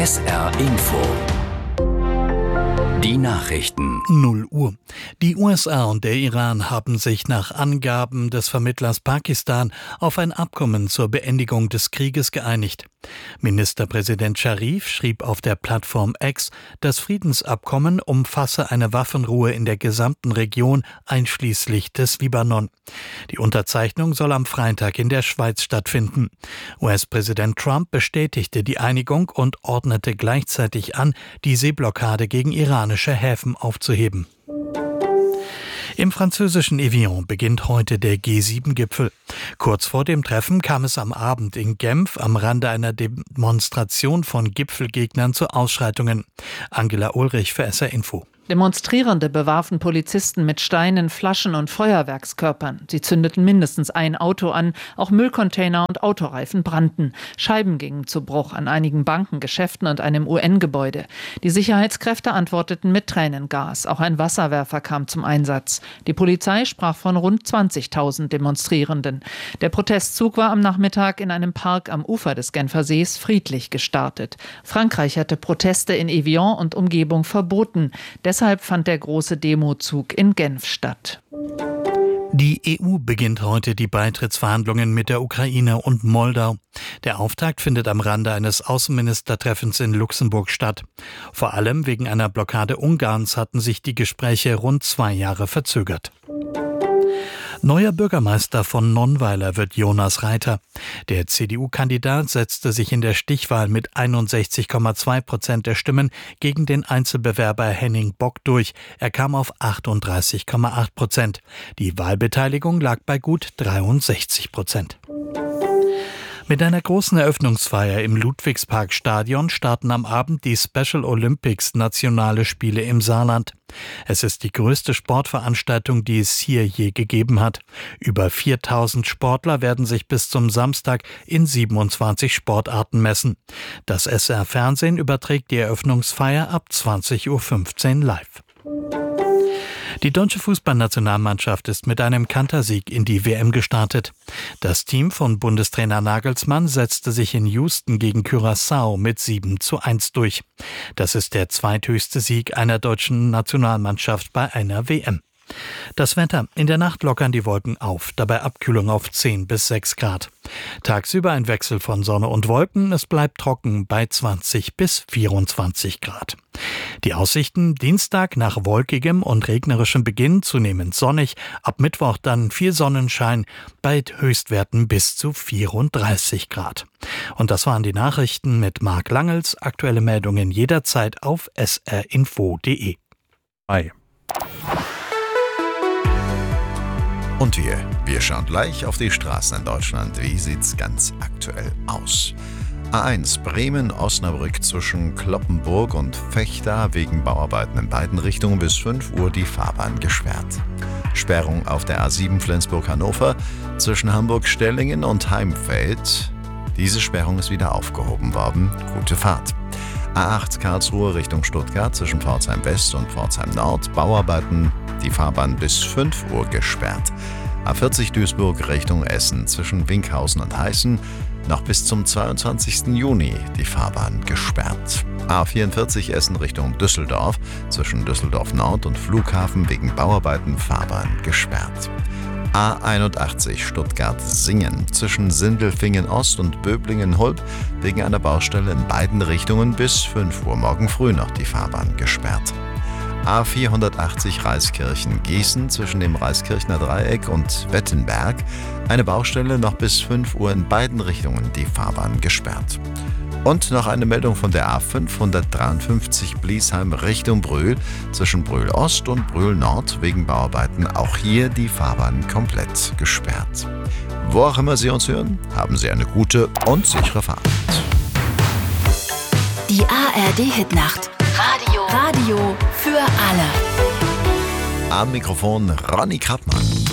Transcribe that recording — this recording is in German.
SR Info. Die Nachrichten. 0 Uhr. Die USA und der Iran haben sich nach Angaben des Vermittlers Pakistan auf ein Abkommen zur Beendigung des Krieges geeinigt. Ministerpräsident Scharif schrieb auf der Plattform X, das Friedensabkommen umfasse eine Waffenruhe in der gesamten Region, einschließlich des Libanon. Die Unterzeichnung soll am Freitag in der Schweiz stattfinden. US-Präsident Trump bestätigte die Einigung und ordnete gleichzeitig an, die Seeblockade gegen iranische Häfen aufzuheben. Im französischen Evian beginnt heute der G7-Gipfel. Kurz vor dem Treffen kam es am Abend in Genf am Rande einer Demonstration von Gipfelgegnern zu Ausschreitungen. Angela Ulrich für SR Info. Demonstrierende bewarfen Polizisten mit Steinen, Flaschen und Feuerwerkskörpern. Sie zündeten mindestens ein Auto an, auch Müllcontainer und Autoreifen brannten. Scheiben gingen zu Bruch an einigen Banken, Geschäften und einem UN-Gebäude. Die Sicherheitskräfte antworteten mit Tränengas. Auch ein Wasserwerfer kam zum Einsatz. Die Polizei sprach von rund 20.000 Demonstrierenden. Der Protestzug war am Nachmittag in einem Park am Ufer des Genfersees friedlich gestartet. Frankreich hatte Proteste in Evian und Umgebung verboten. Deshalb fand der große Demozug in Genf statt. Die EU beginnt heute die Beitrittsverhandlungen mit der Ukraine und Moldau. Der Auftakt findet am Rande eines Außenministertreffens in Luxemburg statt. Vor allem wegen einer Blockade Ungarns hatten sich die Gespräche rund 2 Jahre verzögert. Neuer Bürgermeister von Nonnweiler wird Jonas Reiter. Der CDU-Kandidat setzte sich in der Stichwahl mit 61,2% der Stimmen gegen den Einzelbewerber Henning Bock durch. Er kam auf 38,8%. Die Wahlbeteiligung lag bei gut 63%. Mit einer großen Eröffnungsfeier im Ludwigsparkstadion starten am Abend die Special Olympics Nationale Spiele im Saarland. Es ist die größte Sportveranstaltung, die es hier je gegeben hat. Über 4.000 Sportler werden sich bis zum Samstag in 27 Sportarten messen. Das SR-Fernsehen überträgt die Eröffnungsfeier ab 20.15 Uhr live. Die deutsche Fußballnationalmannschaft ist mit einem Kantersieg in die WM gestartet. Das Team von Bundestrainer Nagelsmann setzte sich in Houston gegen Curaçao mit 7:1 durch. Das ist der zweithöchste Sieg einer deutschen Nationalmannschaft bei einer WM. Das Wetter. In der Nacht lockern die Wolken auf, dabei Abkühlung auf 10 bis 6 Grad. Tagsüber ein Wechsel von Sonne und Wolken, es bleibt trocken bei 20 bis 24 Grad. Die Aussichten: Dienstag nach wolkigem und regnerischem Beginn zunehmend sonnig, ab Mittwoch dann viel Sonnenschein bei Höchstwerten bis zu 34 Grad. Und das waren die Nachrichten mit Marc Langels. Aktuelle Meldungen jederzeit auf srinfo.de. Hi. Und wir schauen gleich auf die Straßen in Deutschland. Wie sieht's ganz aktuell aus? A1 Bremen-Osnabrück zwischen Cloppenburg und Vechta wegen Bauarbeiten in beiden Richtungen bis 5 Uhr die Fahrbahn gesperrt. Sperrung auf der A7 Flensburg-Hannover zwischen Hamburg-Stellingen und Heimfeld. Diese Sperrung ist wieder aufgehoben worden. Gute Fahrt. A8 Karlsruhe Richtung Stuttgart zwischen Pforzheim West und Pforzheim Nord. Bauarbeiten, die Fahrbahn bis 5 Uhr gesperrt. A40 Duisburg Richtung Essen zwischen Winkhausen und Heißen noch bis zum 22. Juni die Fahrbahn gesperrt. A44 Essen Richtung Düsseldorf zwischen Düsseldorf Nord und Flughafen wegen Bauarbeiten Fahrbahn gesperrt. A81 Stuttgart-Singen zwischen Sindelfingen Ost und Böblingen-Hulb wegen einer Baustelle in beiden Richtungen bis 5 Uhr morgen früh noch die Fahrbahn gesperrt. A480 Reiskirchen-Gießen zwischen dem Reiskirchner Dreieck und Wettenberg eine Baustelle noch bis 5 Uhr in beiden Richtungen die Fahrbahn gesperrt. Und noch eine Meldung von der A553 Bliesheim Richtung Brühl zwischen Brühl Ost und Brühl Nord wegen Bauarbeiten auch hier die Fahrbahn komplett gesperrt. Wo auch immer Sie uns hören, haben Sie eine gute und sichere Fahrt. Die ARD-Hitnacht. Radio für alle. Am Mikrofon Ronny Krappmann.